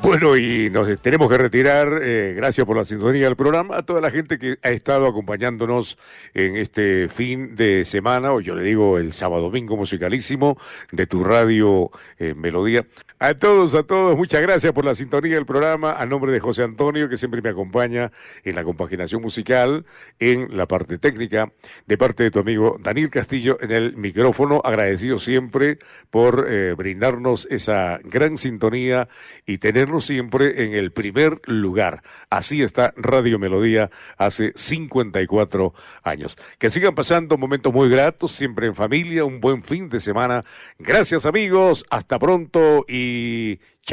Bueno, y nos tenemos que retirar. Gracias por la sintonía del programa. A toda la gente que ha estado acompañándonos en este fin de semana, o yo le digo el sábado domingo musicalísimo de tu radio Melodía. A todos, muchas gracias por la sintonía del programa. A nombre de José Antonio, que siempre me acompaña en la compaginación musical, en la parte técnica, de parte de tu amigo Daniel Castillo en el micrófono. Agradecido siempre por brindarnos esa gran sintonía y tenernos siempre en el primer lugar. Así está Radio Melodía hace 54 años. Que sigan pasando momentos muy gratos, siempre en familia, un buen fin de semana. Gracias, amigos, hasta pronto y chao.